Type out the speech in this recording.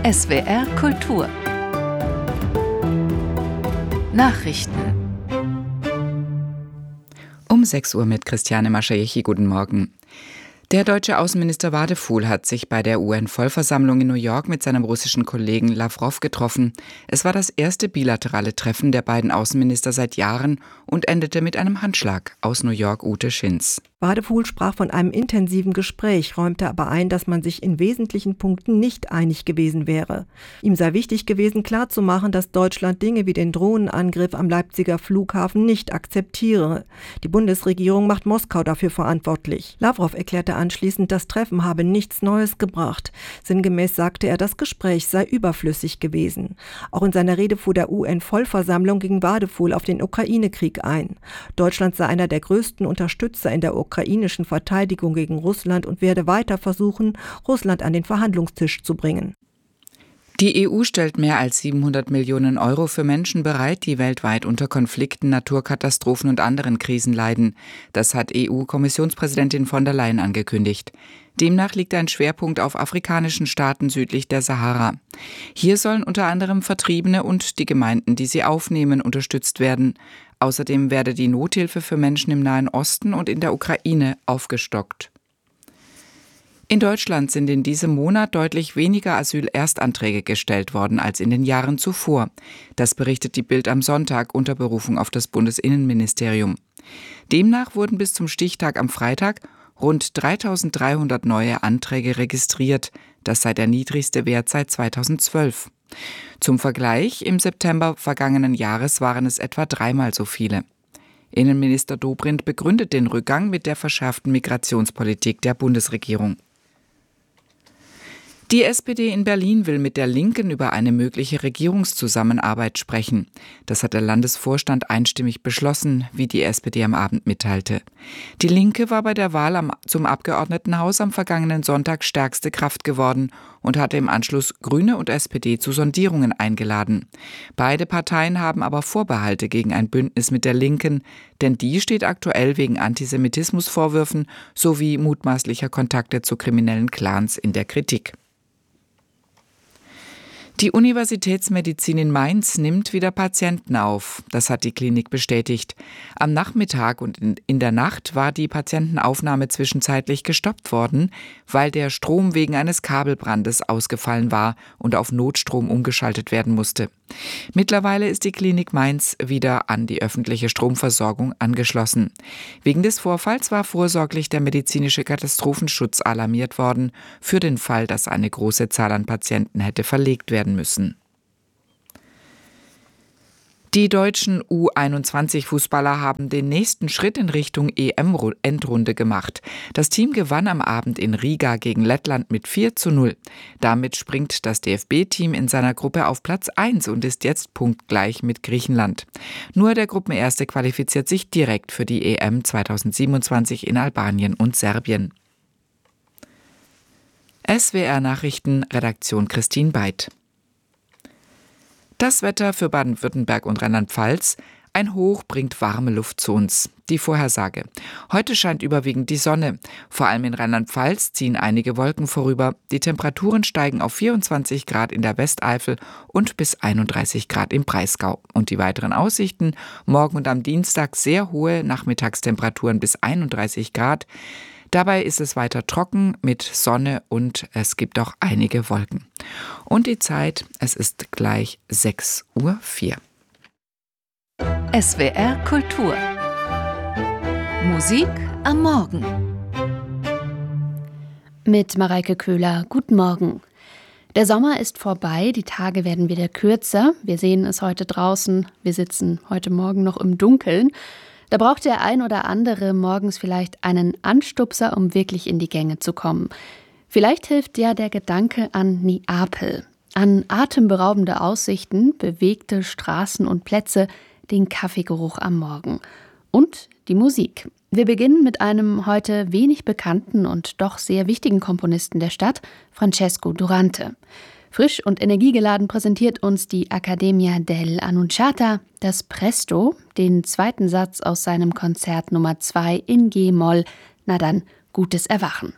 SWR Kultur Nachrichten Um 6 Uhr mit Christiane Maschajechi. Guten Morgen. Der deutsche Außenminister Wadefuhl hat sich bei der UN-Vollversammlung in New York mit seinem russischen Kollegen Lawrow getroffen. Es war das erste bilaterale Treffen der beiden Außenminister seit Jahren und endete mit einem Handschlag. Aus New York Ute Schinz. Wadefuhl sprach von einem intensiven Gespräch, räumte aber ein, dass man sich in wesentlichen Punkten nicht einig gewesen wäre. Ihm sei wichtig gewesen, klarzumachen, dass Deutschland Dinge wie den Drohnenangriff am Leipziger Flughafen nicht akzeptiere. Die Bundesregierung macht Moskau dafür verantwortlich. Lawrow erklärte anschließend, das Treffen habe nichts Neues gebracht. Sinngemäß sagte er, das Gespräch sei überflüssig gewesen. Auch in seiner Rede vor der UN-Vollversammlung ging Wadefuhl auf den Ukraine-Krieg ein. Deutschland sei einer der größten Unterstützer in der ukrainischen Verteidigung gegen Russland und werde weiter versuchen, Russland an den Verhandlungstisch zu bringen. Die EU stellt mehr als 700 Millionen Euro für Menschen bereit, die weltweit unter Konflikten, Naturkatastrophen und anderen Krisen leiden. Das hat EU-Kommissionspräsidentin von der Leyen angekündigt. Demnach liegt ein Schwerpunkt auf afrikanischen Staaten südlich der Sahara. Hier sollen unter anderem Vertriebene und die Gemeinden, die sie aufnehmen, unterstützt werden. Außerdem werde die Nothilfe für Menschen im Nahen Osten und in der Ukraine aufgestockt. In Deutschland sind in diesem Monat deutlich weniger Asylerstanträge gestellt worden als in den Jahren zuvor. Das berichtet die Bild am Sonntag unter Berufung auf das Bundesinnenministerium. Demnach wurden bis zum Stichtag am Freitag rund 3.300 neue Anträge registriert. Das sei der niedrigste Wert seit 2012. Zum Vergleich, im September vergangenen Jahres waren es etwa dreimal so viele. Innenminister Dobrindt begründet den Rückgang mit der verschärften Migrationspolitik der Bundesregierung. Die SPD in Berlin will mit der Linken über eine mögliche Regierungszusammenarbeit sprechen. Das hat der Landesvorstand einstimmig beschlossen, wie die SPD am Abend mitteilte. Die Linke war bei der Wahl zum Abgeordnetenhaus am vergangenen Sonntag stärkste Kraft geworden und hatte im Anschluss Grüne und SPD zu Sondierungen eingeladen. Beide Parteien haben aber Vorbehalte gegen ein Bündnis mit der Linken, denn die steht aktuell wegen Antisemitismusvorwürfen sowie mutmaßlicher Kontakte zu kriminellen Clans in der Kritik. Die Universitätsmedizin in Mainz nimmt wieder Patienten auf. Das hat die Klinik bestätigt. Am Nachmittag und in der Nacht war die Patientenaufnahme zwischenzeitlich gestoppt worden, weil der Strom wegen eines Kabelbrandes ausgefallen war und auf Notstrom umgeschaltet werden musste. Mittlerweile ist die Klinik Mainz wieder an die öffentliche Stromversorgung angeschlossen. Wegen des Vorfalls war vorsorglich der medizinische Katastrophenschutz alarmiert worden, für den Fall, dass eine große Zahl an Patienten hätte verlegt werden müssen. Die deutschen U21-Fußballer haben den nächsten Schritt in Richtung EM-Endrunde gemacht. Das Team gewann am Abend in Riga gegen Lettland mit 4:0. Damit springt das DFB-Team in seiner Gruppe auf Platz 1 und ist jetzt punktgleich mit Griechenland. Nur der Gruppenerste qualifiziert sich direkt für die EM 2027 in Albanien und Serbien. SWR Nachrichten, Redaktion Christine Beid. Das Wetter für Baden-Württemberg und Rheinland-Pfalz. Ein Hoch bringt warme Luft zu uns. Die Vorhersage. Heute scheint überwiegend die Sonne. Vor allem in Rheinland-Pfalz ziehen einige Wolken vorüber. Die Temperaturen steigen auf 24 Grad in der Westeifel und bis 31 Grad im Breisgau. Und die weiteren Aussichten. Morgen und am Dienstag sehr hohe Nachmittagstemperaturen bis 31 Grad. Dabei ist es weiter trocken mit Sonne und es gibt auch einige Wolken. Und die Zeit, es ist gleich 6:04 Uhr. SWR Kultur Musik am Morgen mit Mareike Köhler. Guten Morgen. Der Sommer ist vorbei, die Tage werden wieder kürzer. Wir sehen es heute draußen, wir sitzen heute Morgen noch im Dunkeln. Da braucht der ein oder andere morgens vielleicht einen Anstupser, um wirklich in die Gänge zu kommen. Vielleicht hilft ja der Gedanke an Neapel, an atemberaubende Aussichten, bewegte Straßen und Plätze, den Kaffeegeruch am Morgen und die Musik. Wir beginnen mit einem heute wenig bekannten und doch sehr wichtigen Komponisten der Stadt, Francesco Durante. Frisch und energiegeladen präsentiert uns die Accademia dell'Annunciata das Presto, den zweiten Satz aus seinem Konzert Nummer 2 in G-Moll. Na dann, gutes Erwachen.